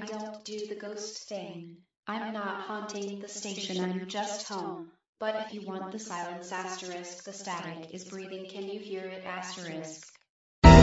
don't do the ghost thing. I'm not haunting the station, I'm just home. But if you want the silence asterisk, the static is breathing, can you hear it asterisk?